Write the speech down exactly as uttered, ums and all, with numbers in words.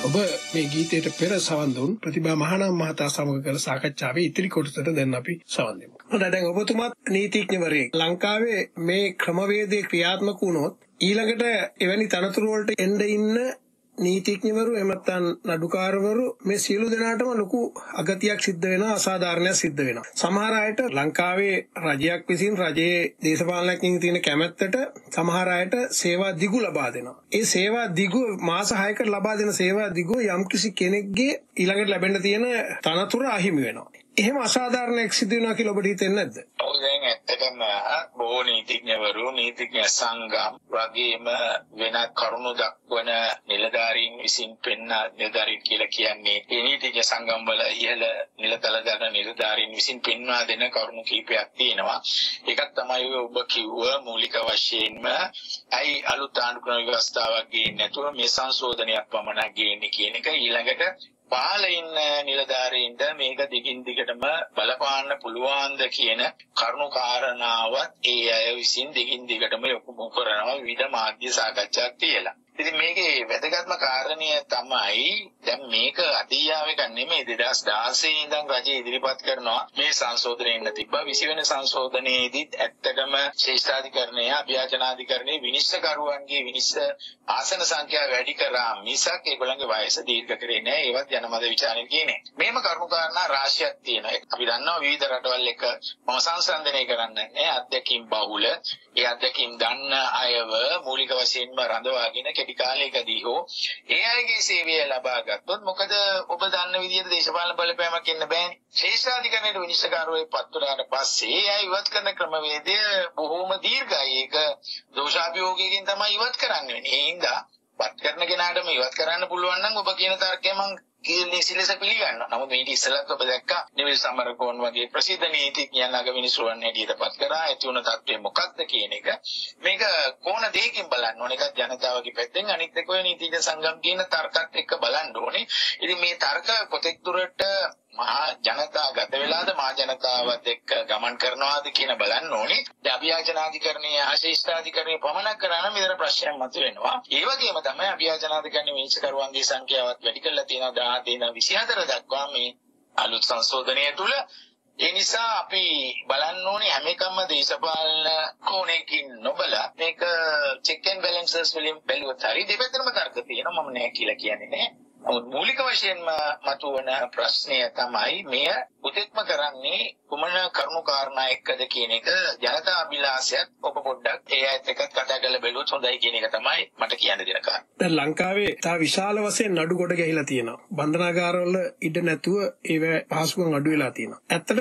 ඔබ මේ ගීතයට පෙර සවන් දුන් ප්‍රතිභා මහානාම මහතා සමග කළ සාකච්ඡාවේ ඉතිරි කොටසට දැන් අපි සවන් දෙමු. හොඳයි, දැන් ඔබතුමාත් නීතිඥවරයෙක්. ලංකාවේ මේ ක්‍රමවේදයේ ක්‍රියාත්මක වුණොත් ඊළඟට එවැනි තනතුරු වලට එන්න ඉන්න නීතිඥවරු එහෙම නැත්නම් නඩුකාරවරු මේ සියලු දෙනාටම ලොකු අගතියක් සිද්ධ වෙනවා, අසාධාරණයක් සිද්ධ වෙනවා. සමහර අයට ලංකාවේ රජයක් විසින් රජයේ දේශපාලනඥයින් තියෙන කැමැත්තට සමහර අයට සේවා දිගු ලබා දෙනවා. ඒ සේවා දිගු මාස හයකට ලබා දෙන සේවා දිගු යම්කිසි කෙනෙක්ගේ ඊළඟට ලැබෙන්න තියෙන තනතුර අහිමි වෙනවා. එහෙම අසාධාරණයක් සිදු වෙනවා කියලා ඔබට හිතෙන්නේ නැද්ද? ඔව්, දැන් ඇත්තටම බොහෝ නීතිඥවරු, නීතිඥ සංගම් වගේම වෙනත් කරුණු දක්වන නිලධාරීන් විසින් පෙන්න නිලධාරීන් කියලා කියන්නේ ඒ නීතිඥ සංගම් වල ඉහළ නිලතල දරන නිලධාරීන් විසින් පෙන්වා දෙන කරුණු කීපයක් තියෙනවා. ඒකක් තමයි ඔබ කිව්ව මූලික වශයෙන්ම ඇයි අලුත් ආණ්ඩුක්‍රම ව්‍යවස්ථාවක් ගේන්නේ නැතුව මේ සංශෝධනයක් පමණක් ගේන්නේ කියන එක. ඊළඟට පහළ ඉන්න නිලධාරීන්ට මේක දිගින් දිගටම බලපාන්න පුළුවන්ද කියන කරුණු කාරණාවත් ඒ අය විසින් දිගින් දිගටම යොමු කරනවා විවිධ මාධ්‍ය සාකච්ඡාක් තියලා. ඉතින් මේකේ වැදගත්ම කාරණය තමයි දැන් මේක අදියාව එක නෙමෙයි දෙදාස් දාසය ඉඳන් රජය ඉදිරිපත් කරනවා මේ සංශෝධනය එන්න තිබ්බා. විසි වෙනි සංශෝධනයේදීත් ඇත්තටම ශ්‍රේෂ්ඨාධිකරණය අභ්‍යාචනාධිකරණයේ විනිශ්චයකරුවන්ගේ විනිශ්චය ආසන සංඛ්‍යාව වැඩි කරා මිසක් ඒගොල්ලන්ගේ වයස දීර්ඝ කරේ නැහැ. ඒවත් ජනමත විචාරණය කියන්නේ. මේම කරුණු කාරණා රාශියක් තියෙනවා. අපි දන්නවා විවිධ රටවල් එක මම සංසන්දනය කරන්නේ නැහැ. අධ්‍යක්ෂින් බහුල ඒ අධ්‍යක්ෂින් දන්න අයව මූලික වශයෙන්ම රඳවාගෙන කාලයකදී හෝ ඒ අයගේ සේවය ලබා ගත්තොත් මොකද ඔබ දන්න විදිහට දේශපාලන බලපෑමක් එන්න බෑනේ. ශ්‍රේෂ්ඨාධිකරණයට විනිශ්චයකාරයෙක් පත් වුණාට පස්සේ ඒ අය ඉවත් කරන ක්‍රමවේදය බොහෝම දීර්ඝයි. ඒක දෝෂාභියෝගයකින් තමයි ඉවත් කරන්න වෙන්නේ. ඒ හින්දා පත් කරන කෙනාටම ඉවත් කරන්න පුළුවන් නම් ඔබ කියන තර්කය මම කිසිලෙස පිළිගන්නවා. නමුත් මේක ඉස්සෙල්ලත් ඔබ දැක්කා නිවිල් සමරකෝන් වගේ ප්‍රසිද්ධ නීතිඥයන් අග විනිසුරුවන් හැටියට පත් කරා. ඇති වුණ තත්ත්වය මොකක්ද කියන එක මේක කොන දෙයකින් බලන්න ඕනේ. එකක් ජනතාවගේ පැත්තෙන්, අනිත් එක ඔය නීතිඥ සංගම් කියන තර්කත් එක්ක බලන්න ඕනේ. ඉතින් මේ තර්ක කොතෙක් දුරට මහා ජනතා ගත වෙලාද මහා ජනතාවත් එක්ක ගමන් කරනවාද කියන බලන්න ඕනේ. දැන් අභියාචනාධිකරණයේ ආශේෂ්ඨාධිකරණයේ පමණක් කරා නම් මෙතන ප්‍රශ්නයක් මතුවෙනවා. ඒ වගේම තමයි අභියාචනාධිකරණයේ විනිශ්චයකරුවන්ගේ සංඛ්‍යාවත් වැඩි කරලා තියෙනවා දහතුන ඉඳන් විසිහතර දක්වා මේ අලුත් සංශෝධනය තුල. ඒ නිසා අපි බලන්න ඕනේ හැම එකම දේශපාලන කෝණයකින් නොබලා මේක චෙක් ඇන්ඩ් බැලන්සස් වලින් බැලුවොත් හරි. දෙපැත්තටම තර්ක තියෙනවා, මම නෑ කියලා කියන්නේ නෑ. නමුත් මූලික වශයෙන්ම මතුවන ප්‍රශ්නය තමයි මෙය උදෙක්ම කරන්නේ කුමන කරුණු කාරණා එක්කද කියන එක ජනතා අභිලාෂයක්. ඔබ පොඩ්ඩක් ඒ අයත් එක්ක කතා කරලා බැලුවොත් හොඳයි කියන එක තමයි මට කියන්න දෙන කාරණා. දැන් ලංකාවේ තා විශාල වශයෙන් නඩු කොට ගැහිලා තියෙනවා. බන්ධනාගාරවල ඉඩ නැතුව ඒව පහසුකම් අඩු වෙලා තියෙනවා. ඇත්තට